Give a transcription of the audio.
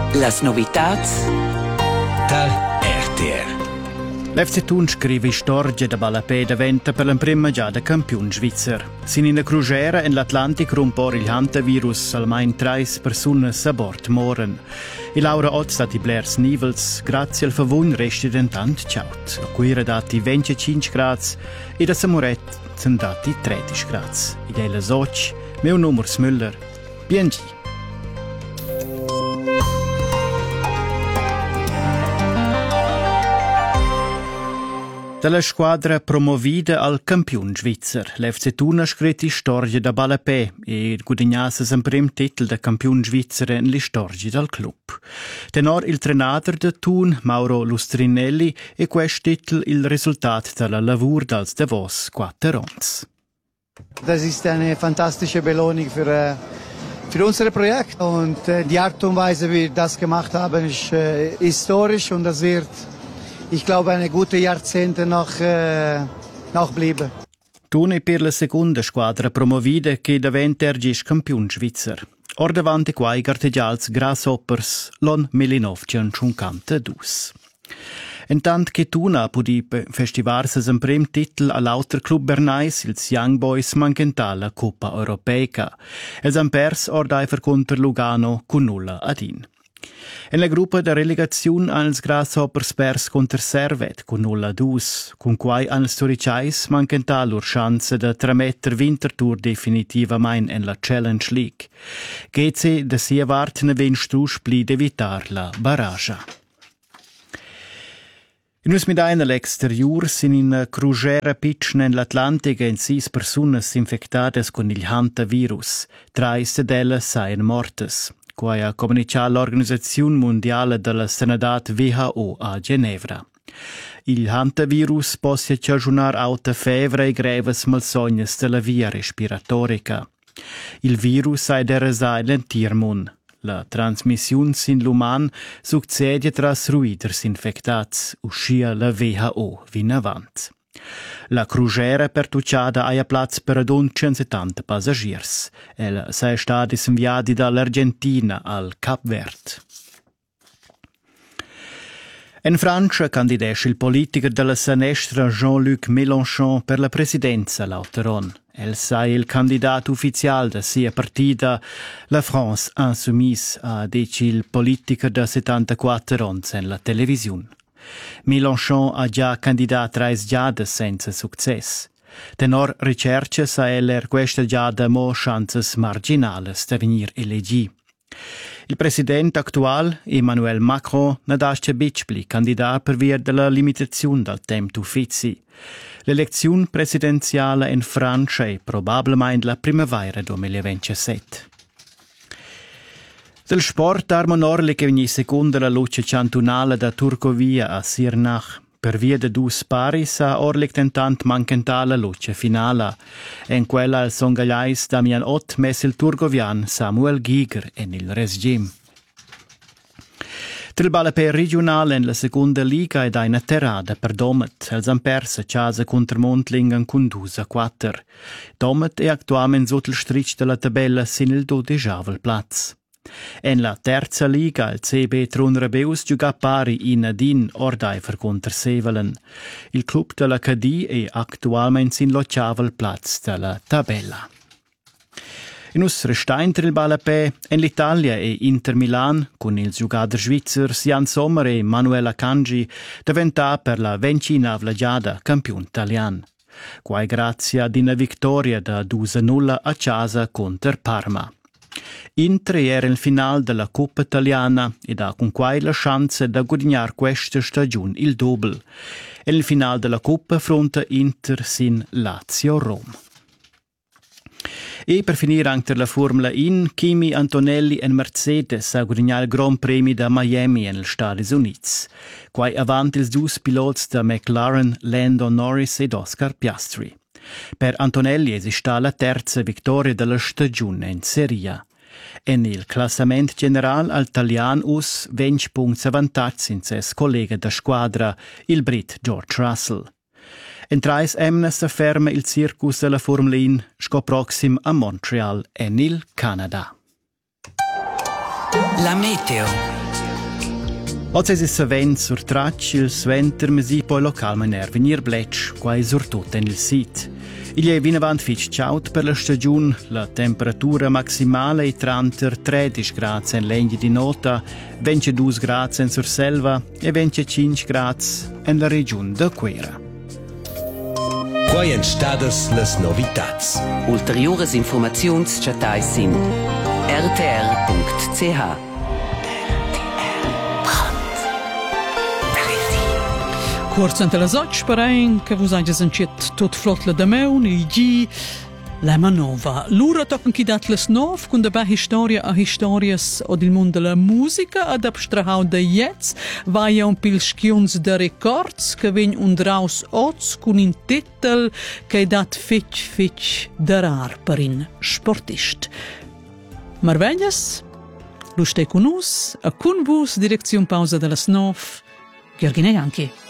Las novitats dal RTR. L'FC Thun scrive storia da Balapè diventa per l'imprima già da campione svizzer. Sin in la crugera in l'Atlantic rumpor il hantavirus almain 3 persone a bord moren. E Laura Ott stati blers nivels grazie al favun resti dentant ciaut. A cui era dati 25 gradi e da Samuret sono dati 13 gradi. Ed è la Soc, meu numero Smüller, BNG. Dalla squadra promovida al campione svizzer, l'FC Thun ha scritto storia da Balapè e guadagnasse il primo titolo da campione svizzere in storia del club. Tenor il trenador da Thun, Mauro Lustrinelli, e questo titolo il risultato della lavoro dels Davos 4 anni. Das ist eine fantastische Belohnung für unser Projekt und die Art und Weise, wie wir das gemacht haben, ist historisch und das wird, ich glaube, eine gute Jahrzehnte noch bleiben. Thun è per la seconda squadra promovida che diventa ergis campione svizzer. Or davanti quai garteggials Grasshoppers l'on 1952. Intant che Thun ha potuto festivarsi il primo titolo all'altro club bernais, ils Young Boys mancanta la Coppa Europeica. Els han pers ordaifer contro Lugano con 0-1. En la gruppa de relegaziun han els Grasshoppers pers contra Servet con 0-2, con quai han els Toriciais mancanta lur chance de trametter Wintertour definitivamain en la Challenge League. GC de sia vart ne venstrus pli d'evitar la barraggia. In us medaina l'exterior sin in crugera pitchna in l'Atlantica in 6 personas infectadas con il hantavirus, 3 d'ellas sain mortes. Quai ha comunicato l'Organizzazione Mondiale della Sanità WHO a Ginevra. Il hantavirus può cagionare alta febbre e greves malsognas della via respiratorica. Il virus è deresa l'entirmun. La trasmissione sin l'uman succede tras ruiders infectats, uscia la WHO vin avant. La crugera pertucciada ha plaz per ad 170 passagiers. El sei stati inviati dall'Argentina al Cap Verde. In Francia candidesce il politico della sinistra Jean-Luc Mélenchon per la presidenza l'Auteron. El sei il candidato ufficiale da sia partita La France Insoumise, ha dice il politico da 74 anni nella televisione. Mélenchon ha già candidato 3 giade senza successo. Tenor ricerche sa eller questa giada mo chances marginales da venir elegi. Il presidente attuale, Emmanuel Macron, ne dasce bitspli candidato per via della limitazione del tempo d'uffici. L'elezione presidenziale in Francia è probabilmente la primavera 2027. Del sport armonor che ogni seconda la luce cantonale da Turcovia a Sirnach. Per via de 2 paris ha orlik tentant mancanta la luce finale. En quella al songagliais Damian Ott mes il turcovian Samuel Giger en il resgim. Del Balapè regionale in la seconda liga ed una terrada per Domet. Els han persa casa contro Montlingen con 2-4. Domet è attualmente sotto il stritch della tabella sin il 12º plaz. En la terza liga il CB Tronrabeus gioca pari in Adin ordaifer contro Sevelen. Il club della KD è attualmente in l'ottavo plaz della tabella. In us restainter il Balapè en l'Italia e Inter Milan con il giocatore svizzero Jan Sommer e Manuela Kanji diventa per la 29ª giada campione italiano. Quai grazie ad una vittoria da 2-0 a casa contro Parma. Inter era il finale della Coppa Italiana ed ha con quai la chance da guadagnare questa stagione il double. E il finale della Coppa affronta Inter sin Lazio-Roma. E per finire anche la Formula 1, Kimi Antonelli e Mercedes ha guadagnato il Grand Premi da Miami negli Stati Uniti. Quai avanti ils 2 piloti da McLaren, Lando Norris ed Oscar Piastri. Per Antonelli esiste la terza vittoria della stagione in Serie. En il classamento generale al Italian us 20 punti a vantaggio senza il collega da squadra, il Brit George Russell. In 3 emnes afferma il circus della Formula 1 sco proxim a Montreal e nel Canada. La meteo. Oggi si vent sur tracci il sventer mesi poi localmente venir bletsch quai sur tutto nel sit. Il è vinavant fitch ciaut per la stagione, la temperatura maximale è 30-13 gradi in legno di nota, 22 gradi in Surselva e 25 gradi in la regione de Quera. Quai en stadas las novitats. Ulteriores informaziuns chatais in rtr.ch. Kurz ante las och sparein che vus hagi sentit tot flotla da meun il gi Lema Nova. Lura tocan chi dat las nov cun da ba historia a historias od il mund de la musica ad abstrahau da jetz vaia un pil schiuns de records che vegn un draus oz cun in titel che dat fitch de rar per in sportist. Marveglias, lu stei cun us, a cun vus, direziun pausa de las nov, Gheorghine Ianchi.